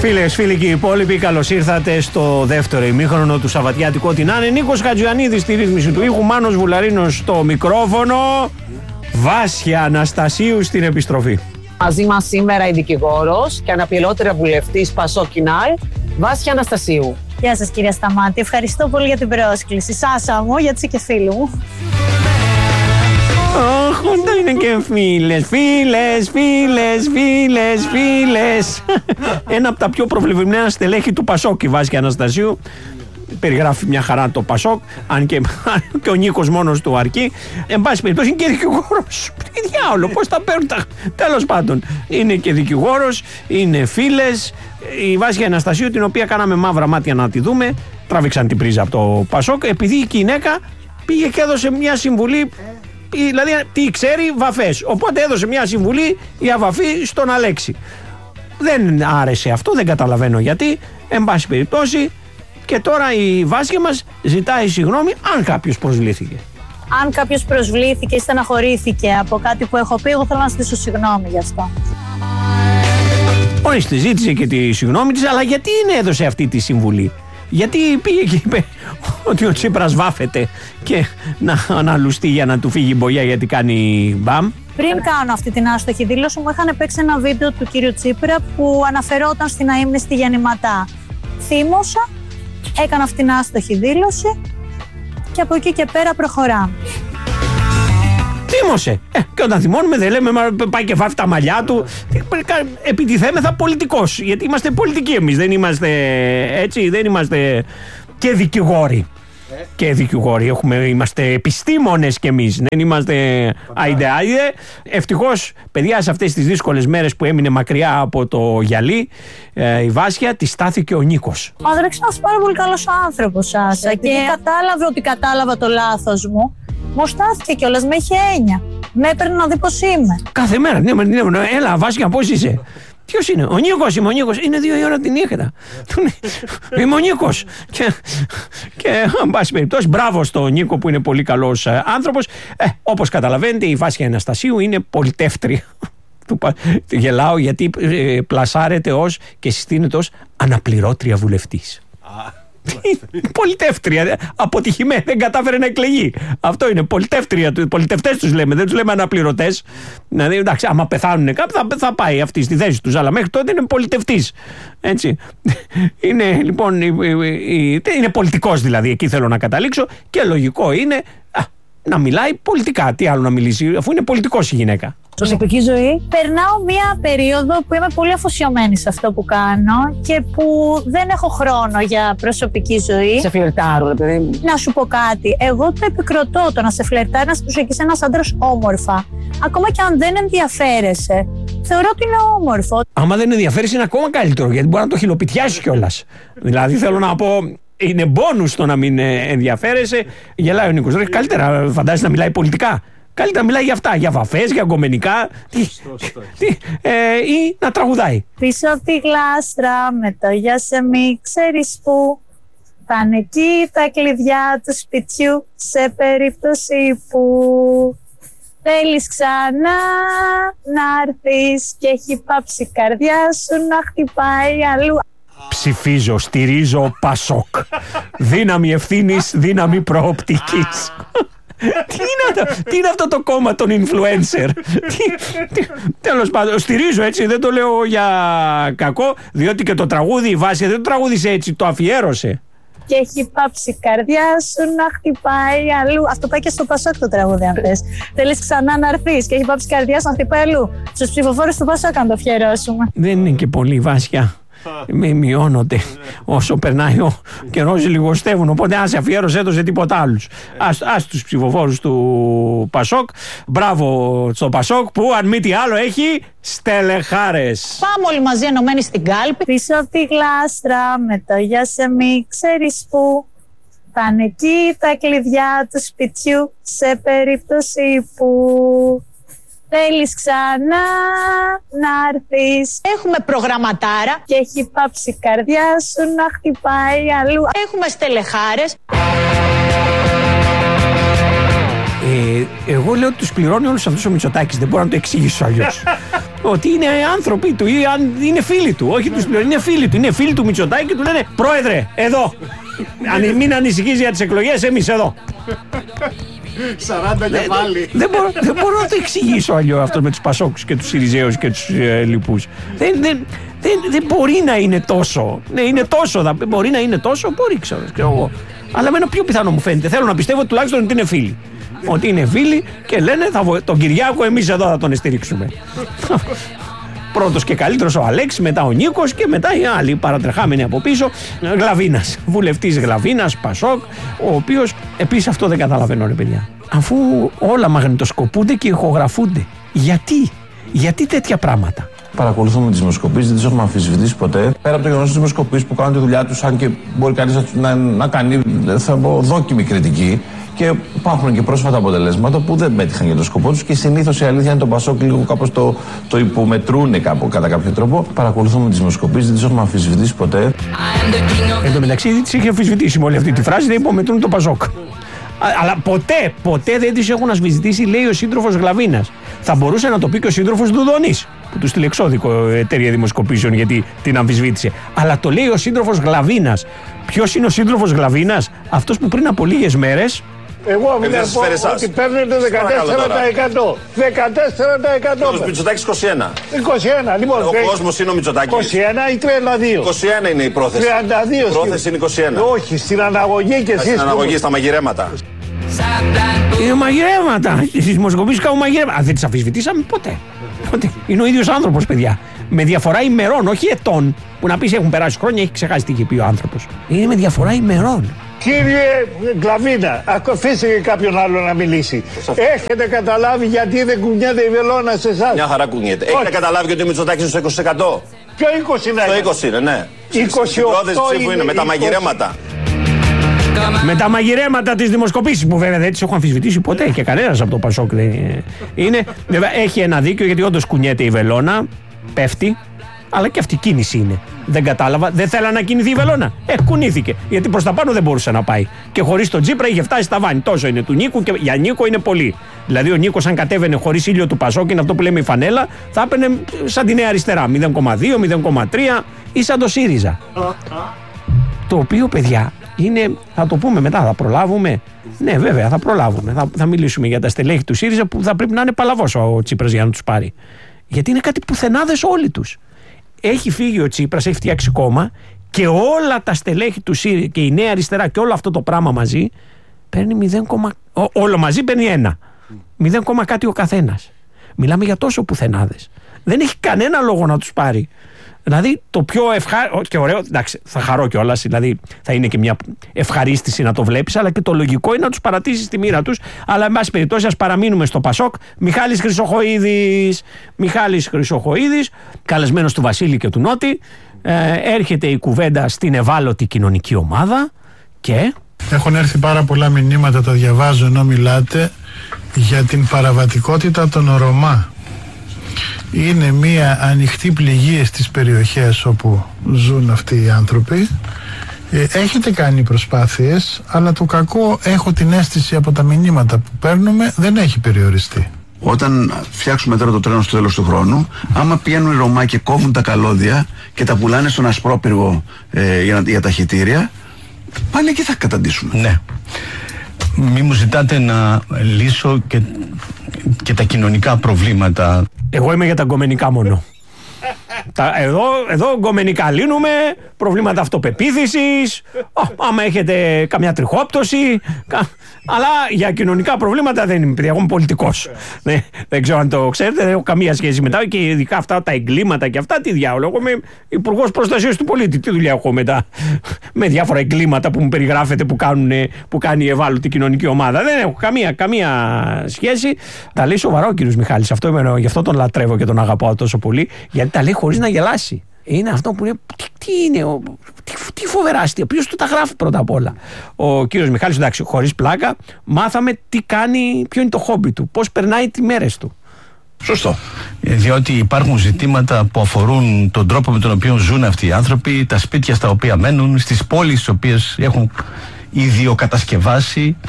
Φίλες, φίλοι και οι υπόλοιποι, καλώς ήρθατε στο δεύτερο ημίχρονο του Σαββατιάτικου. Ό,τι να είναι. Νίκος Χατζιανίδης στη ρύθμιση του ήχου, Μάνος Βουλαρίνος στο μικρόφωνο, Βάσια Αναστασίου στην επιστροφή. Μαζί μας σήμερα η δικηγόρος και αναπληρώτρια βουλευτής Πασόκ Κινάλ, Βάσια Αναστασίου. Γεια σας κυρία Σταμάτη, ευχαριστώ πολύ για την πρόσκληση. Σάσα μου, γιατί είσαι και φίλου μου. Αχ, δεν είναι και φίλες. Ένα από τα πιο προβλημένα στελέχη του Πασόκ, η Βάσια Αναστασίου. Περιγράφει μια χαρά το Πασόκ, αν και ο Νίκος μόνος του αρκεί. Εν πάση περιπτώσει είναι και δικηγόρος. Τι διάολο, πώς τα παίρνουν τα... Τέλος πάντων, είναι και δικηγόρος, είναι φίλες. Η Βάσια Αναστασίου, την οποία κάναμε μαύρα μάτια να τη δούμε, τράβηξαν την πρίζα από το Πασόκ, επειδή η γυναίκα πήγε και έδωσε μια συμβουλή. Δηλαδή, τι ξέρει, βαφές. Οπότε έδωσε μια συμβουλή για βαφή στον Αλέξη. Δεν άρεσε αυτό, δεν καταλαβαίνω γιατί. Εν πάση περιπτώσει, και τώρα η Βάσια μας ζητάει συγγνώμη αν κάποιος προσβλήθηκε. Αν κάποιος προσβλήθηκε ή στεναχωρήθηκε από κάτι που έχω πει, εγώ θέλω να ζητήσω συγγνώμη γι' αυτό. Ορίστε, ζήτησε και τη συγγνώμη της, αλλά γιατί έδωσε αυτή τη συμβουλή? Γιατί πήγε και είπε ότι ο Τσίπρας βάφεται και να αναλουστεί για να του φύγει η μπογιά γιατί κάνει μπαμ? Πριν κάνω αυτή την άστοχη δήλωση, μου είχαν παίξει ένα βίντεο του κύριου Τσίπρα που αναφερόταν στην αείμνηστη γεννηματά. Θύμωσα, έκανα αυτή την άστοχη δήλωση και από εκεί και πέρα προχωράμε. Θύμωσε. Και όταν θυμώνουμε δεν λέμε πάει και βάφει τα μαλλιά του. Επιτιθέμεθα πολιτικός. Γιατί είμαστε πολιτικοί εμείς. Δεν είμαστε έτσι, δεν είμαστε και δικηγόροι. Και δικηγόροι. Είμαστε επιστήμονες κι εμείς. Δεν είμαστε άιντε. Ευτυχώς, παιδιά, σε αυτές τις δύσκολες μέρες που έμεινε μακριά από το γυαλί, η Βάσια, τη στάθηκε ο Νίκος. Ο Ανδρέας είναι ένας πάρα πολύ καλός άνθρωπος, Σάσα. Και κατάλαβε ότι κατάλαβα το λάθος μου. Μου στάθηκε κιόλας, με είχε έννοια. Με έπαιρνε να δει πώς είμαι. Κάθε μέρα, έλα Βάσια, πώς είσαι? Ποιος είναι? Ο Νίκος είμαι, ο Νίκος. Είναι 2 η ώρα τη νύχτα. Είμαι ο Νίκος. Και αν πάση περιπτώσει, μπράβο στο Νίκο που είναι πολύ καλός άνθρωπος. Όπως καταλαβαίνετε, η Βάσια Αναστασίου είναι πολιτεύτρια. Γελάω γιατί πλασάρεται ως και συστήνεται ως αναπληρώτρια βουλευτής. Πολιτεύτρια, αποτυχημένη, δεν κατάφερε να εκλεγεί. Αυτό είναι πολιτεύτρια, πολιτευτές τους λέμε, δεν τους λέμε αναπληρωτές. Δηλαδή, εντάξει, άμα πεθάνουν κάποιοι θα πάει αυτή στη θέση τους, αλλά μέχρι τότε είναι πολιτευτής. Έτσι. Είναι λοιπόν, είναι πολιτικός δηλαδή, εκεί θέλω να καταλήξω και λογικό είναι να μιλάει πολιτικά. Τι άλλο να μιλήσει, αφού είναι πολιτικός η γυναίκα. Προσωπική ζωή. Περνάω μία περίοδο που είμαι πολύ αφοσιωμένη σε αυτό που κάνω και που δεν έχω χρόνο για προσωπική ζωή. Σε φλερτάρω, ρε παιδί μου. Να σου πω κάτι. Εγώ το επικροτώ, το να σε φλερτάρει, να σε προσεγγίσει ένας άντρας όμορφα. Ακόμα και αν δεν ενδιαφέρεσαι, θεωρώ ότι είναι όμορφο. Άμα δεν ενδιαφέρεσαι, είναι ακόμα καλύτερο, γιατί μπορεί να το χιλοπιτιάσει κιόλας. Δηλαδή, θέλω να πω. Είναι μπόνους το να μην ενδιαφέρεσαι. Γελάει ο Νίκος. Καλύτερα φαντάζεσαι να μιλάει πολιτικά. Καλύτερα να μιλάει για αυτά, για βαφές, για γκομενικά ή να τραγουδάει. Πίσω από τη γλάστρα με το γεια σε μη ξέρεις που πάνε εκεί τα κλειδιά του σπιτιού σε περίπτωση που θέλεις ξανά να έρθεις και έχει πάψει η καρδιά σου να χτυπάει αλλού. Ψηφίζω, στηρίζω Πασόκ. Δύναμη ευθύνης, δύναμη προοπτικής. Τι είναι αυτό το κόμμα των influencer? Τέλος πάντων, στηρίζω, έτσι, δεν το λέω για κακό, διότι και το τραγούδι η Βάσια δεν το τραγούδισε έτσι, το αφιέρωσε. Και έχει πάψει η καρδιά σου να χτυπάει αλλού. Αυτό πάει και στο Πασόκ το τραγούδι, αν θες. Θέλεις ξανά να έρθεις και έχει πάψει η καρδιά σου να χτυπάει αλλού. Στους ψηφοφόρους του Πασόκ αν το αφιερώσουμε. Δεν είναι και πολύ, Βάσια. Μειώνονται όσο περνάει ο καιρός, λιγοστεύουν. Οπότε άσε αφιέρωσέ το σε τίποτα άλλους. Ας τους ψηφοφόρους του Πασόκ. Μπράβο στο Πασόκ που αν μη τι άλλο έχει στελεχάρες. Πάμε όλοι μαζί ενωμένοι στην κάλπη. Πίσω από τη γλάστρα με το γεια σε μη ξέρεις που πάνε εκεί τα κλειδιά του σπιτιού σε περίπτωση που θέλεις ξανά να έρθεις. Έχουμε προγραμματάρα και έχει πάψει η καρδιά σου να χτυπάει αλλού. Έχουμε στελεχάρες. Εγώ λέω ότι τους πληρώνει όλους αυτούς ο Μητσοτάκης. Δεν μπορώ να το εξηγήσω αλλιώς. Ότι είναι άνθρωποι του ή αν είναι φίλοι του. Όχι τους πληρώνει, είναι φίλοι του. Είναι φίλοι του Μητσοτάκη και του λένε πρόεδρε, εδώ. Μην ανησυχείς για τις εκλογές, εμείς εδώ. 40 και πάλι. Δεν μπορώ να το εξηγήσω αλλιώς αυτό με τους Πασόκους και τους Συριζέους και τους λοιπούς. Δεν μπορεί να είναι τόσο. Ναι, είναι τόσο. Μπορεί να είναι τόσο, μπορεί, ξέρω εγώ. Αλλά εμένα πιο πιθανό μου φαίνεται. Θέλω να πιστεύω τουλάχιστον ότι είναι φίλοι. Ότι είναι φίλοι και λένε τον Κυριάκο εμείς εδώ θα τον στηρίξουμε. Πρώτος και καλύτερος ο Αλέξης, μετά ο Νίκος και μετά οι άλλοι παρατρεχάμενοι από πίσω. Γλαβίνας, βουλευτής Γλαβίνας, Πασόκ, ο οποίος επίσης αυτό δεν καταλαβαίνω, ρε παιδιά. Αφού όλα μαγνητοσκοπούνται και ηχογραφούνται, γιατί τέτοια πράγματα? Παρακολουθούμε τις δημοσκοπήσεις, δεν τις έχουμε αμφισβητήσει ποτέ. Πέρα από το γεγονός της δημοσκοπήσεις που κάνουν τη δουλειά τους, αν και μπορεί κανείς να κάνει, θα πω, δόκιμη κριτική. Και υπάρχουν και πρόσφατα αποτελέσματα που δεν πέτυχαν για το σκοπό τους και συνήθως η αλήθεια είναι το Πασόκ λίγο κάπως το υπομετρούνε κατά κάποιο τρόπο. Παρακολουθούμε τις δημοσκοπήσεις, δεν τις έχουμε αμφισβητήσει ποτέ. Εν τω μεταξύ τις είχε αμφισβητήσει με όλη αυτή τη φράση, δεν υπομετρούν το Πασόκ. Αλλά ποτέ δεν τις έχουν αμφισβητήσει, λέει ο σύντροφος Γλαβίνας. Θα μπορούσε να το πει και ο σύντροφος Δουδονής, που του στείλε εξώδικο εταιρεία δημοσκοπήσεων γιατί την αμφισβήτησε. Αλλά το λέει ο σύντροφος Γλαβίνας. Ποιος είναι ο σύντροφος Γλαβίνας? Αυτός που πριν από λίγες μέρες. Εγώ μην πω ότι παίρνετε 14%. 14%. Ο Μητσοτάκης 21. 21, λοιπόν. Ο κόσμος είναι ο Μητσοτάκης. 21 ή 32. 21 είναι η πρόθεση. 32. Η πρόθεση είναι 21. Όχι, στην αναγωγή και εσείς. Στην αναγωγή, στα μαγειρέματα. Είναι μαγειρέματα. Στις δημοσκοπήσεις κάνουν μαγειρέματα. Δεν τις αμφισβητήσαμε ποτέ. Είναι ο ίδιος άνθρωπος, παιδιά. Με διαφορά ημερών, όχι ετών. Που να πεις έχουν περάσει χρόνια, έχει ξεχάσει τι είχε πει ο άνθρωπος. Είναι με διαφορά ημερών. Κύριε Γλαβίνα, αφήστε και κάποιον άλλο να μιλήσει. Έχετε καταλάβει γιατί δεν κουνιέται η βελόνα σε εσάς? Μια χαρά κουνιέται. Έχετε καταλάβει ότι ο Μητσοτάκης είναι στο 20%? Ποιο 20 είναι? Στο 20 είναι, ναι. 28 είναι με τα μαγειρέματα. Με τα μαγειρέματα της δημοσκοπήσεις που βέβαια δεν τις έχω αμφισβητήσει ποτέ και κανένας από το Πασόκ δεν είναι. Βέβαια έχει ένα δίκιο γιατί όντως κουνιέται η βελόνα, πέφτει, αλλά και αυτή κίνηση είναι. Δεν κατάλαβα, δεν θέλα να κινηθεί η βελόνα. Κουνήθηκε. Γιατί προς τα πάνω δεν μπορούσε να πάει. Και χωρίς τον Τσίπρα είχε φτάσει στα βάνη. Τόσο είναι του Νίκου και για Νίκο είναι πολύ. Δηλαδή ο Νίκος, αν κατέβαινε χωρίς ήλιο του Πασόκ, είναι αυτό που λέμε η φανέλα, θα έπαιρνε σαν τη Νέα Αριστερά. 0,2, 0,3 ή σαν το ΣΥΡΙΖΑ. Το οποίο, παιδιά, είναι, θα το πούμε μετά, θα προλάβουμε. Ναι, βέβαια, θα προλάβουμε. Θα μιλήσουμε για τα στελέχη του ΣΥΡΙΖΑ που θα πρέπει να είναι παλαβός ο Τσίπρας για να τους πάρει. Γιατί είναι κάτι πουθενάδες όλοι τους. Έχει φύγει ο Τσίπρας, έχει φτιάξει κόμμα και όλα τα στελέχη του ΣΥΡΙΖΑ και η Νέα Αριστερά και όλο αυτό το πράγμα μαζί παίρνει 0, όλο μαζί παίρνει 1. 0, κάτι ο καθένας. Μιλάμε για τόσο πουθενάδες. Δεν έχει κανένα λόγο να τους πάρει. Δηλαδή το πιο και ωραίο, εντάξει, θα χαρώ κιόλας, δηλαδή θα είναι και μια ευχαρίστηση να το βλέπεις, αλλά και το λογικό είναι να τους παρατήσεις τη μοίρα τους. Αλλά εν πάση περιπτώσει, ας παραμείνουμε στο Πασόκ. Μιχάλης Χρυσοχοΐδης, καλεσμένος του Βασίλη και του Νότι. Έρχεται η κουβέντα στην ευάλωτη κοινωνική ομάδα και. Έχουν έρθει πάρα πολλά μηνύματα, τα διαβάζω ενώ μιλάτε, για την παραβατικότητα των Ρωμά. Είναι μια ανοιχτή πληγή στις περιοχές όπου ζουν αυτοί οι άνθρωποι. Έχετε κάνει προσπάθειες, αλλά το κακό, έχω την αίσθηση από τα μηνύματα που παίρνουμε, δεν έχει περιοριστεί. Όταν φτιάξουμε τώρα το τρένο στο τέλος του χρόνου, άμα πηγαίνουν οι Ρωμά και κόβουν τα καλώδια και τα πουλάνε στον ασπρόπυργο για τα χυτήρια, πάλι εκεί θα καταντήσουμε. Ναι. Μη μου ζητάτε να λύσω και τα κοινωνικά προβλήματα. Εγώ είμαι για τα γκομενικά μόνο. Εδώ γκομενικά λύνουμε, προβλήματα αυτοπεποίθησης, άμα έχετε καμιά τριχόπτωση, αλλά για κοινωνικά προβλήματα δεν είμαι, παιδιά, εγώ είμαι πολιτικός. Δεν ξέρω αν το ξέρετε, δεν έχω καμία σχέση μετά και ειδικά αυτά τα εγκλήματα και αυτά, τι διάολο, εγώ είμαι υπουργός προστασίας του πολίτη, τι δουλειά έχω μετά με διάφορα εγκλήματα που μου περιγράφεται που κάνει η ευάλωτη κοινωνική ομάδα, δεν έχω καμία σχέση. Τα λέει σοβαρά ο κύριος Μιχάλης, γι' αυτό τον λατρεύω και τον αγαπάω τόσο πολύ, γιατί τα λέει χωρίς να γελάσει. Είναι αυτό που είναι. Τι είναι, τι φοβερά αστεία. Ποιος του τα γράφει πρώτα απ' όλα. Ο κύριος Μιχάλης, εντάξει, χωρίς πλάκα, μάθαμε τι κάνει, ποιο είναι το χόμπι του, πώς περνάει τις μέρες του. Σωστό. Διότι υπάρχουν ζητήματα που αφορούν τον τρόπο με τον οποίο ζουν αυτοί οι άνθρωποι, τα σπίτια στα οποία μένουν, στις πόλεις τις οποίες έχουν ιδιοκατασκευάσει,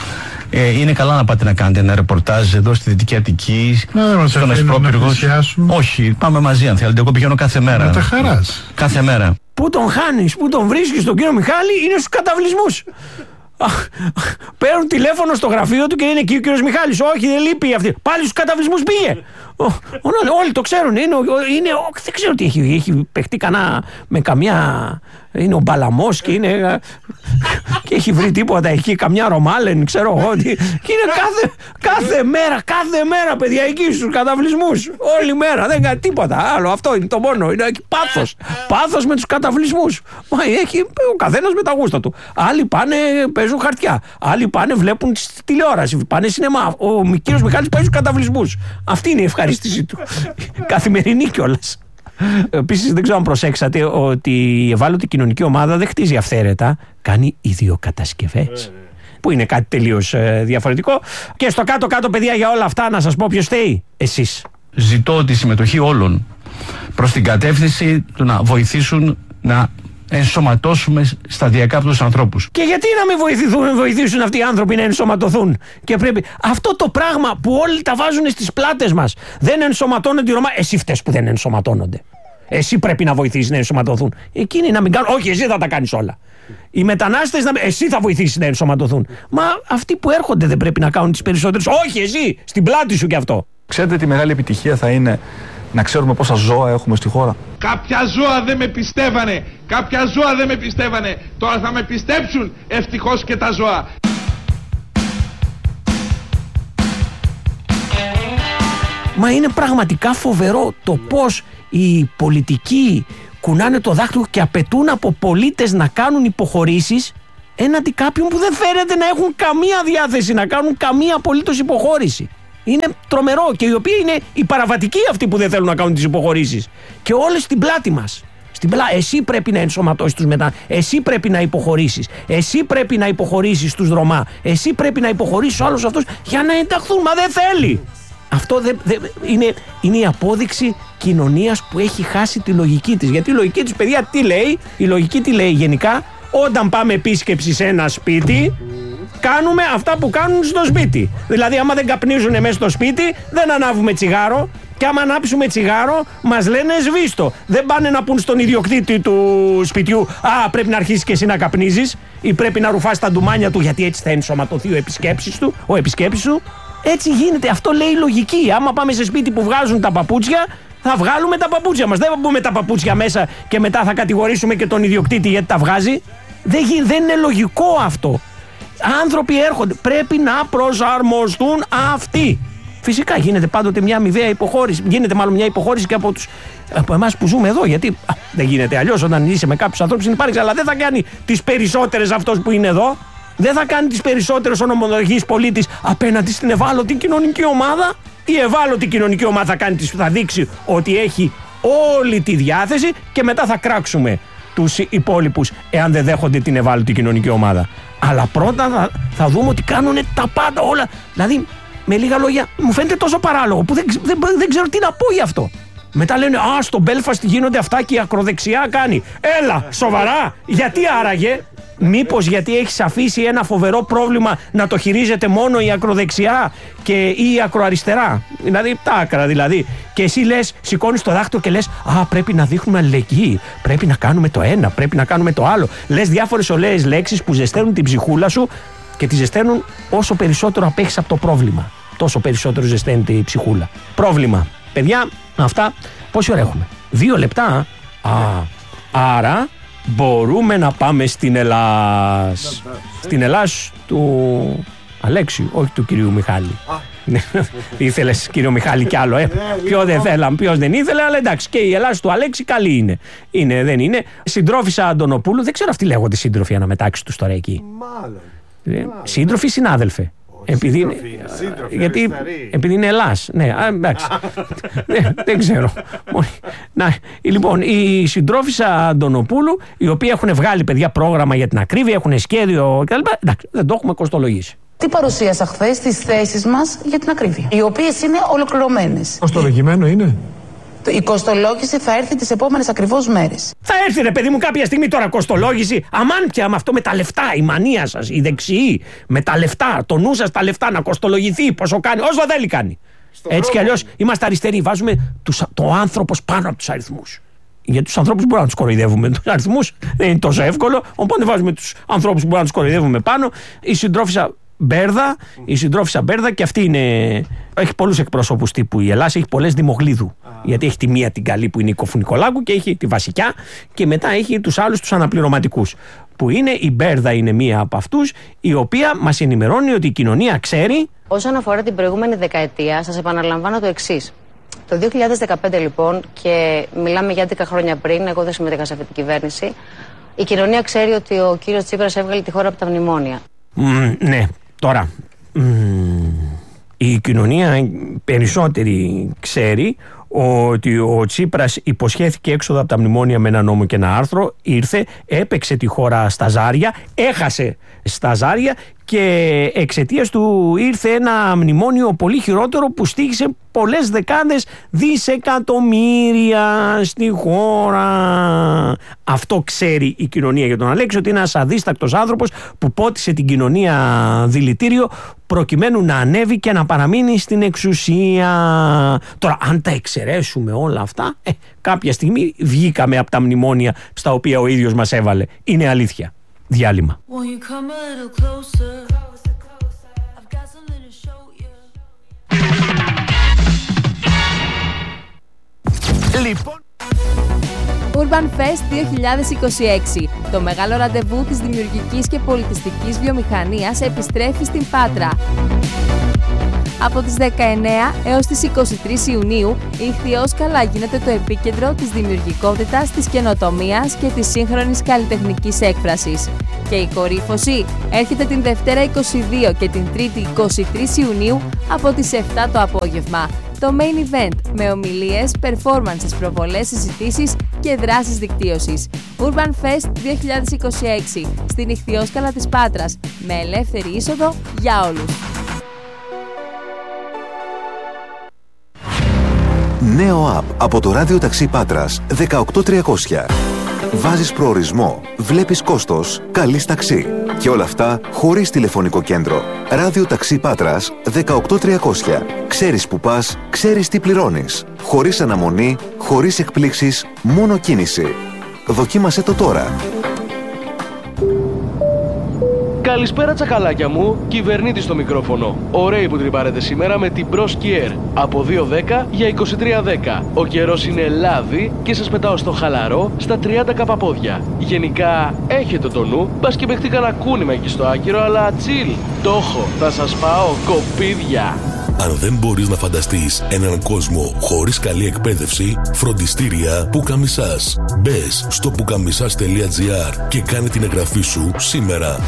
Είναι καλά να πάτε να κάνετε ένα ρεπορτάζ εδώ στη Δυτική Αττική, στον Ασπρόπυργο. Όχι, πάμε μαζί αν θέλετε. Εγώ πηγαίνω κάθε μέρα. Με τα χαράς. Κάθε μέρα. Πού τον χάνεις, πού τον βρίσκεις τον κύριο Μιχάλη? Είναι στους καταβλισμούς. Παίρνουν τηλέφωνο στο γραφείο του και είναι εκεί ο κύριος Μιχάλης. Όχι, δεν λείπει αυτή. Πάλι στους καταβλισμούς πήγε. Όλοι το ξέρουν. Δεν ξέρω τι έχει παιχτεί με καμιά. Είναι ο Μπαλαμός και είναι. Και έχει βρει τίποτα εκεί, καμιά Ρωμάλεν, ξέρω εγώ. Και είναι κάθε μέρα, παιδιά, εκεί στους καταβλισμούς. Όλη μέρα, δεν κάνει τίποτα άλλο. Αυτό είναι το μόνο. Είναι πάθος με τους καταβλισμούς. Μα έχει ο καθένας με τα γούστα του. Άλλοι πάνε, παίζουν χαρτιά. Άλλοι πάνε, βλέπουν τηλεόραση. Πάνε σινεμά. Ο κύριος Μιχάλης παίζει στους καταβλισμούς. Αυτή είναι η ευχαρίστησή του. Καθημερινή κιόλας. Επίσης, δεν ξέρω αν προσέξατε ότι η ευάλωτη κοινωνική ομάδα δεν χτίζει αυθαίρετα, κάνει ιδιοκατασκευές. Που είναι κάτι τελείως διαφορετικό. Και στο κάτω-κάτω, παιδιά, για όλα αυτά να σας πω ποιος φταίει? Εσείς. Ζητώ τη συμμετοχή όλων προς την κατεύθυνση του να βοηθήσουν να ενσωματώσουμε σταδιακά τους ανθρώπους. Και γιατί να μην βοηθήσουν αυτοί οι άνθρωποι να ενσωματωθούν? Και πρέπει αυτό το πράγμα που όλοι τα βάζουν στις πλάτες μας. Δεν ενσωματώνονται οι Ρωμά. Εσύ φταίς που δεν ενσωματώνονται. Εσύ πρέπει να βοηθήσεις να ενσωματωθούν. Εκείνοι να μην κάνουν. Όχι, εσύ θα τα κάνεις όλα. Οι μετανάστες, εσύ θα βοηθήσεις να ενσωματωθούν. Μα αυτοί που έρχονται δεν πρέπει να κάνουν τις περισσότερες? Όχι, εσύ, στην πλάτη σου κι αυτό. Ξέρετε τι μεγάλη επιτυχία θα είναι να ξέρουμε πόσα ζώα έχουμε στη χώρα? Κάποια ζώα δεν με πιστεύανε. Τώρα θα με πιστέψουν, ευτυχώς και τα ζώα. Μα είναι πραγματικά φοβερό το πώς οι πολιτικοί κουνάνε το δάχτυλο και απαιτούν από πολίτες να κάνουν υποχωρήσεις έναντι κάποιων που δεν φαίνεται να έχουν καμία διάθεση να κάνουν καμία απολύτως υποχώρηση. Είναι τρομερό, και οι οποίοι είναι οι παραβατικοί αυτοί που δεν θέλουν να κάνουν τις υποχωρήσεις. Και όλες στην πλάτη μας. Εσύ πρέπει να ενσωματώσεις τους εσύ πρέπει να υποχωρήσεις. Εσύ πρέπει να υποχωρήσεις τους Ρωμά. Εσύ πρέπει να υποχωρήσεις όλους αυτούς για να ενταχθούν. Μα δεν θέλει. Αυτό είναι η απόδειξη κοινωνίας που έχει χάσει τη λογική της. Γιατί η λογική της, παιδιά, τι λέει? Η λογική τι λέει γενικά? Όταν πάμε επίσκεψη σε ένα σπίτι, κάνουμε αυτά που κάνουν στο σπίτι. Δηλαδή, άμα δεν καπνίζουν μέσα στο σπίτι, δεν ανάβουμε τσιγάρο. Και άμα ανάψουμε τσιγάρο, μας λένε σβήστο. Δεν πάνε να πούν στον ιδιοκτήτη του σπιτιού, πρέπει να αρχίσεις και εσύ να καπνίζεις, ή πρέπει να ρουφάς τα ντουμάνια του, γιατί έτσι θα ενσωματωθεί ο επισκέπτης του. Έτσι γίνεται. Αυτό λέει η λογική. Άμα πάμε σε σπίτι που βγάζουν τα παπούτσια, θα βγάλουμε τα παπούτσια μας. Δεν θα μπούμε τα παπούτσια μέσα και μετά θα κατηγορήσουμε και τον ιδιοκτήτη γιατί τα βγάζει. Δεν είναι λογικό αυτό. Άνθρωποι έρχονται. Πρέπει να προσαρμοστούν αυτοί. Φυσικά γίνεται πάντοτε μια αμοιβαία υποχώρηση. Γίνεται μάλλον μια υποχώρηση και από εμάς που ζούμε εδώ. Γιατί δεν γίνεται αλλιώς. Όταν είσαι με κάποιους ανθρώπους συνυπάρχεις, αλλά δεν θα κάνει τις περισσότερες αυτός που είναι εδώ. Δεν θα κάνει τις περισσότερες ο νομολογής πολίτης απέναντι στην ευάλωτη κοινωνική ομάδα. Η ευάλωτη κοινωνική ομάδα θα δείξει ότι έχει όλη τη διάθεση και μετά θα κράξουμε τους υπόλοιπους εάν δεν δέχονται την ευάλωτη κοινωνική ομάδα. Αλλά πρώτα θα δούμε ότι κάνουν τα πάντα όλα. Δηλαδή, με λίγα λόγια, μου φαίνεται τόσο παράλογο που δεν ξέρω τι να πω γι' αυτό. Μετά λένε, στο Μπέλφαστ γίνονται αυτά και η ακροδεξιά κάνει. Έλα, σοβαρά, γιατί άραγε? Μήπως γιατί έχεις αφήσει ένα φοβερό πρόβλημα να το χειρίζεται μόνο η ακροδεξιά ή η ακροαριστερά? Δηλαδή, τα άκρα δηλαδή. Και εσύ λες, σηκώνεις το δάχτυλο και λες, πρέπει να δείχνουμε αλληλεγγύη. Πρέπει να κάνουμε το ένα, πρέπει να κάνουμε το άλλο. Λες διάφορες ωραίες λέξεις που ζεσταίνουν την ψυχούλα σου και τη ζεσταίνουν όσο περισσότερο απέχεις από το πρόβλημα. Τόσο περισσότερο ζεσταίνεται η ψυχούλα. Πρόβλημα. Παιδιά, αυτά πόση ώρα έχουμε? 2 λεπτά. Άρα μπορούμε να πάμε στην Ελλάς. Στην Ελλάς του Αλέξιου, όχι του κυρίου Μιχάλη. Ήθελες κύριο Μιχάλη κι άλλο, Ποιο δεν θέλαμε, ποιος δεν ήθελε, αλλά εντάξει, και η Ελλάς του Αλέξη καλή είναι. Δεν είναι. Συντρόφισσα Αντωνοπούλου, δεν ξέρω αυτοί λέγονται σύντροφοι αναμετάξει τους τώρα εκεί. Μάλλον. Σύντροφοι, συνάδελφε. Επειδή είναι Ελλάς. Ναι, εντάξει. Δεν ξέρω. Λοιπόν, η συντρόφισσα Αντωνοπούλου, οι οποίοι έχουν βγάλει, παιδιά, πρόγραμμα για την ακρίβεια, έχουν σχέδιο κτλ. Εντάξει, δεν το έχουμε κοστολογήσει. Τι παρουσίασα χθες τις θέσεις μας για την ακρίβεια, οι οποίες είναι ολοκληρωμένες. Κοστολογημένο είναι? Η κοστολόγηση θα έρθει τις επόμενες ακριβώς μέρες. Θα έρθει, ρε παιδί μου, κάποια στιγμή τώρα κοστολόγηση. Αμάν πια με αυτό με τα λεφτά, η μανία σας, η δεξιή, με τα λεφτά, το νου σας τα λεφτά, να κοστολογηθεί, πόσο κάνει, όσο δεν κάνει. Έτσι κι αλλιώς είμαστε αριστεροί, βάζουμε το άνθρωπος πάνω από τους αριθμούς. Για τους ανθρώπους μπορούμε να τους κοροϊδεύουμε. Τους αριθμούς δεν είναι τόσο εύκολο, οπότε βάζουμε τους ανθρώπους που μπορούμε να τους κοροϊδεύουμε πάνω. Η συντρόφισσα Μπέρδα, και αυτή έχει πολλούς εκπροσώπους τύπου η Ελλάδα, έχει πολλές Δημογλίδου. Γιατί έχει τη μία την καλή που είναι η Κοφουνικολάκου και έχει τη Βασικιά και μετά έχει τους άλλους τους αναπληρωματικούς. Που είναι η Μπέρδα, είναι μία από αυτούς, η οποία μας ενημερώνει ότι η κοινωνία ξέρει. Όσον αφορά την προηγούμενη δεκαετία, σας επαναλαμβάνω το εξής. Το 2015 λοιπόν, και μιλάμε για 11 χρόνια πριν, εγώ δεν συμμετείχα σε αυτή την κυβέρνηση, η κοινωνία ξέρει ότι ο κύριος Τσίπρας έβγαλε τη χώρα από τα μνημόνια. Ναι, τώρα η κοινωνία περισσότερη ξέρει ότι ο Τσίπρας υποσχέθηκε έξοδο από τα μνημόνια με ένα νόμο και ένα άρθρο, ήρθε, έπαιξε τη χώρα στα ζάρια, έχασε στα ζάρια και εξαιτίας του ήρθε ένα μνημόνιο πολύ χειρότερο που στοίχησε πολλές δεκάδες δισεκατομμύρια στη χώρα. Αυτό ξέρει η κοινωνία για τον Αλέξη, ότι είναι ένας αδίστακτος άνθρωπος που πότισε την κοινωνία δηλητήριο προκειμένου να ανέβει και να παραμείνει στην εξουσία. Τώρα, αν τα εξαιρέσουμε όλα αυτά, κάποια στιγμή βγήκαμε από τα μνημόνια στα οποία ο ίδιος μας έβαλε. Είναι αλήθεια. Διάλειμμα. Λοιπόν, Urban Fest 2026. Το μεγάλο ραντεβού της δημιουργικής και πολιτιστικής βιομηχανίας επιστρέφει στην Πάτρα. Από τις 19 έως τις 23 Ιουνίου, η Ιχθυόσκαλα γίνεται το επίκεντρο της δημιουργικότητας, της καινοτομίας και της σύγχρονης καλλιτεχνικής έκφρασης. Και η κορύφωση έρχεται την Δευτέρα 22 και την Τρίτη 23 Ιουνίου από τις 7 το απόγευμα. Το main event με ομιλίες, performances, προβολές, συζητήσεις και δράσεις δικτύωσης. Urban Fest 2026 στην Ιχθυόσκαλα της Πάτρας, με ελεύθερη είσοδο για όλους. Νέο app από το ράδιο ταξί Πάτρας 18300. Βάζεις προορισμό, βλέπεις κόστος, καλείς ταξί. Και όλα αυτά χωρίς τηλεφωνικό κέντρο. Ράδιο ταξί Πάτρας 18300. Ξέρεις που πας, ξέρεις τι πληρώνεις. Χωρίς αναμονή, χωρίς εκπλήξεις, μόνο κίνηση. Δοκίμασέ το τώρα. Καλησπέρα τσακαλάκια μου, κυβερνήτης στο μικρόφωνο. Ωραίοι που τρυπάρετε σήμερα με την Bros Kier. Από 2.10 για 23.10. Ο καιρός είναι λάδι και σας πετάω στο χαλαρό στα 30 καπαπόδια. Γενικά έχετε το νου, μπας και παιχτεί κανένα κούνημα εκεί στο άκυρο, αλλά τσιλ. Το έχω, θα σας πάω κοπίδια. Αν δεν μπορείς να φανταστείς έναν κόσμο χωρίς καλή εκπαίδευση, φροντιστήρια Πουκαμισάς. Μπες στο pukamisas.gr και κάνε την εγγραφή σου σήμερα.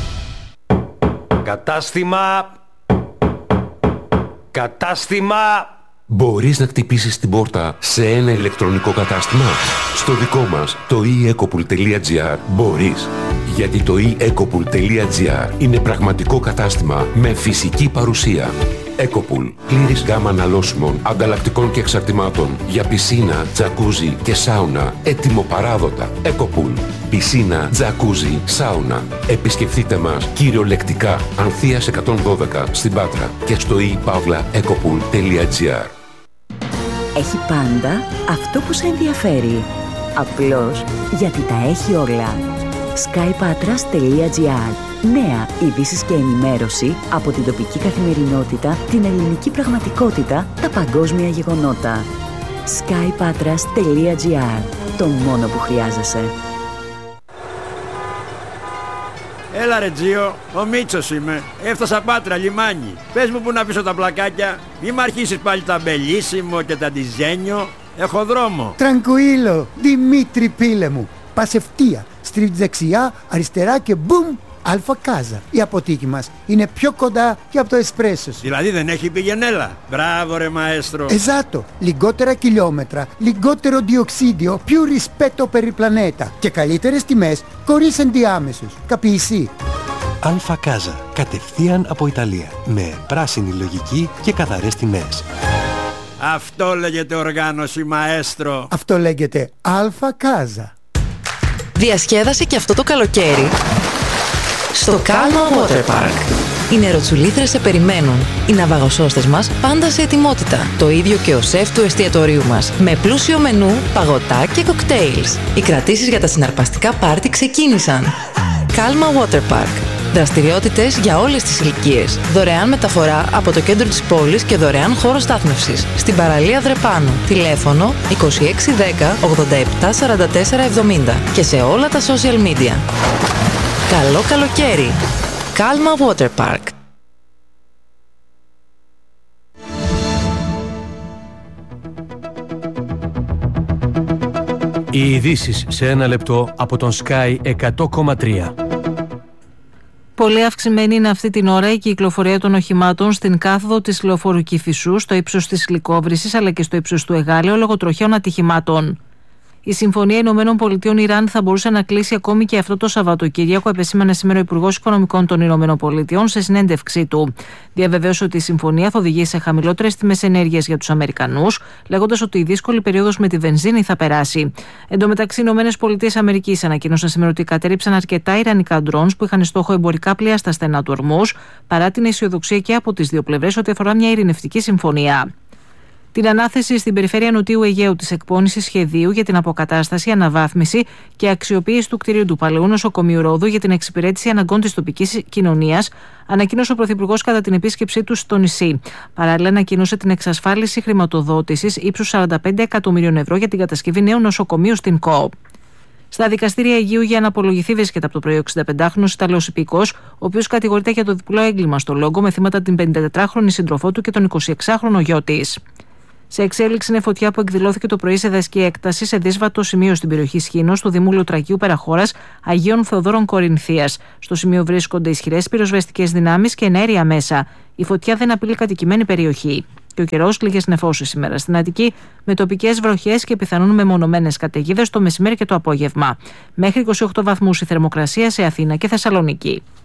Κατάστημα. Μπορείς να χτυπήσεις την πόρτα σε ένα ηλεκτρονικό κατάστημα? Στο δικό μας, το eEcopool.gr, μπορείς. Γιατί το eEcopool.gr είναι πραγματικό κατάστημα με φυσική παρουσία. Ecopool. Πλήρης γάμα αναλώσιμων, ανταλλακτικών και εξαρτημάτων για πισίνα, τζακούζι και σάουνα. Έτοιμο παράδοτα. Ecopool. Πισίνα, τζακούζι, σάουνα. Επισκεφτείτε μας κυριολεκτικά Ανθείας 112 στην Πάτρα και στο ePavlaEcopool.gr. Έχει πάντα αυτό που σε ενδιαφέρει. Απλώς γιατί τα έχει όλα. skypatras.gr. Νέα ειδήσεις και ενημέρωση από την τοπική καθημερινότητα, την ελληνική πραγματικότητα, τα παγκόσμια γεγονότα. skypatras.gr. Το μόνο που χρειάζεσαι. Έλα ρε Τζίο, ο Μίτσος είμαι. Έφτασα Πάτρα, λιμάνι. Πες μου που να αφήσω τα πλακάκια. Μη μ' αρχίσεις πάλι τα μπελίσιμο και τα ντιζένιο. Έχω δρόμο. Τρανκουίλο, Δημήτρη πίλε μου. Πας ευθεία, στρίβεις δεξιά, αριστερά και μπουμ, Αλφα Κάζα. Η αποθήκη μας είναι πιο κοντά και από το εσπρέσο σου. Δηλαδή δεν έχει πηγενέλα. Μπράβο ρε μαέστρο. Εζάτο, λιγότερα χιλιόμετρα, λιγότερο διοξίδιο, più rispetto per il pianeta και καλύτερες τιμές χωρίς ενδιάμεσους. Καπιεισί. Αλφα Κάζα, κατευθείαν από Ιταλία, με πράσινη λογική και καθαρές τιμές. Αυτό λέγεται οργάνωση, μαέστρο. Αυτό λέγεται Αλφα Κάζα. Διασκέδασε και αυτό το καλοκαίρι στο Calma Water Park. Οι νεροτσουλήθρες σε περιμένουν. Οι ναυαγοσώστες μας πάντα σε ετοιμότητα. Το ίδιο και ο σεφ του εστιατορίου μας. Με πλούσιο μενού, παγωτά και κοκτέιλς. Οι κρατήσεις για τα συναρπαστικά πάρτι ξεκίνησαν. Calma Water Park. Δραστηριότητες για όλες τις ηλικίες. Δωρεάν μεταφορά από το κέντρο της πόλης και δωρεάν χώρο στάθμευσης. Στην παραλία Δρεπάνου. Τηλέφωνο 2610 87 44 70 και σε όλα τα social media. Καλό καλοκαίρι! Calma Water Park. Οι ειδήσεις σε ένα λεπτό από τον Sky 100,3. Πολύ αυξημένη είναι αυτή την ώρα η κυκλοφορία των οχημάτων στην κάθοδο της λεωφόρου Κηφισού, στο ύψος της Λυκόβρυσης αλλά και στο ύψος του Εγάλεω λόγω τροχαίων ατυχημάτων. Η Συμφωνία Ηνωμένων Πολιτείων Ιράν θα μπορούσε να κλείσει ακόμη και αυτό το Σαββατοκύριακο, επεσήμανε σήμερα ο Υπουργός Οικονομικών των Ηνωμένων Πολιτείων σε συνέντευξή του. Διαβεβαίωσε ότι η συμφωνία θα οδηγήσει σε χαμηλότερες τιμές ενέργειας για τους Αμερικανούς, λέγοντας ότι η δύσκολη περίοδος με τη βενζίνη θα περάσει. Εν τω μεταξύ, οι Ηνωμένες Πολιτείες Αμερικής ανακοίνωσαν σήμερα ότι κατέρριψαν αρκετά ιρανικά ντρόουν που είχαν στόχο εμπορικά πλοία στα στενά του Ορμούζ, παρά την αισιοδοξία και από τις δύο πλευρές ότι αφορά μια ειρηνευτική συμφωνία. Την ανάθεση στην περιφέρεια Νοτιού Αιγαίου της εκπόνησης σχεδίου για την αποκατάσταση, αναβάθμιση και αξιοποίηση του κτηρίου του παλαιού νοσοκομείου Ρόδου για την εξυπηρέτηση αναγκών της τοπικής κοινωνίας, ανακοίνωσε ο Πρωθυπουργός κατά την επίσκεψή του στο νησί. Παράλληλα, ανακοίνωσε την εξασφάλιση χρηματοδότησης ύψους 45 εκατομμυρίων ευρώ για την κατασκευή νέου νοσοκομείου στην ΚΟΟ. Στα δικαστήρια Αιγείου για να απολογηθεί βρίσκεται από το πρωί ο 65χρονος Ιταλός υπηκός, ο οποίος κατηγορείται για το διπλό έγκλημα στο Λόγκο με θύματα την 54χρονη σύντροφό του και τον 26χρονο γιο της. Σε εξέλιξη είναι φωτιά που εκδηλώθηκε το πρωί σε δασική έκταση σε δύσβατο σημείο στην περιοχή Σχήνος του Δημού Λεωτρακίου Περαχώρας Αγίων Θεοδόρων Κορινθίας. Στο σημείο βρίσκονται ισχυρές πυροσβεστικές δυνάμεις και ενέργεια μέσα. Η φωτιά δεν απειλεί κατοικημένη περιοχή. Και ο καιρός, λίγες νεφώσεις σήμερα στην Αττική, με τοπικές βροχές και πιθανόν μεμονωμένες καταιγίδες το μεσημέρι και το απόγευμα. Μέχρι 28 βαθμούς η θερμοκρασία σε Αθήνα και Θεσσαλονίκη.